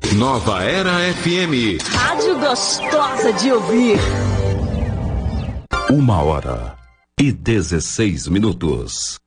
Nova Era FM. Rádio gostosa de ouvir. 1h16.